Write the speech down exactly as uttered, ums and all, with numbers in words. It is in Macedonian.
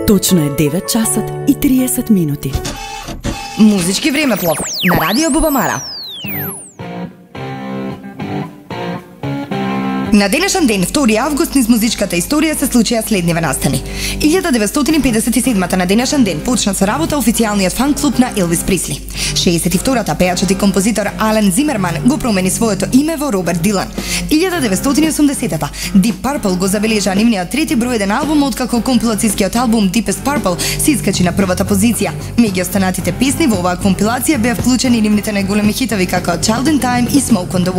Точно е девет часот и триесет минути. Музички времеплов на Радио Бубамара. На денешен ден, втори август, низ музичката историја се случија следниве настани. илјада деветстотини педесет и седмата на денешен ден почна со работа официјалниот фан клуб на Елвис Присли. шеесет и втората пејачот и композитор Ален Зимерман го промени своето име во Роберт Дилан. илјада деветстотини и осумдесетата Deep Purple го забележа нивниот трети број еден албум откако компилацијскиот албум Deepest Purple се искачи на првата позиција. Меѓу останатите песни во оваа компилација беа вклучени нивните најголеми хитови како Child in Time и Smoke on the Water.